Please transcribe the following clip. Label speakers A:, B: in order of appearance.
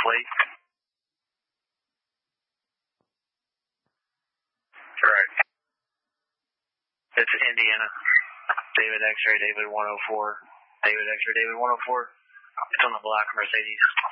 A: plate?
B: Correct.
A: It's Indiana. David X-ray, David 104. David X-ray, David 104. It's on the black Mercedes.